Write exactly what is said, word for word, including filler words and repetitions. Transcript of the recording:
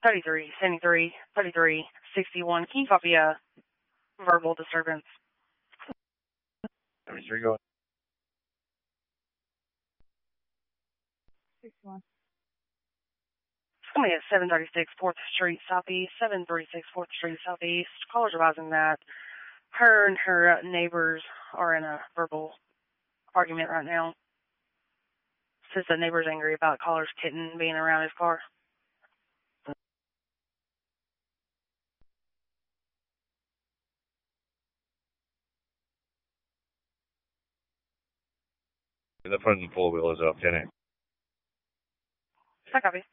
thirty-three seventy-three thirty-three sixty-one. Can you copy a verbal disturbance? seventy-three going. sixty-one. Somebody at seven thirty-six fourth Street Southeast, seven thirty-six fourth Street Southeast. Caller's advising that her and her neighbors are in a verbal argument right now. Says the neighbor's angry about caller's kitten being around his car. The front and four wheel is up, ten. I copy.